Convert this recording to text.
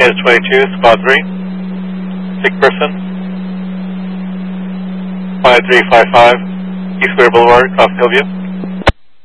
Kansas 22, spot 3. Sick person. 5355, East Clear Boulevard, Coffee Hillview.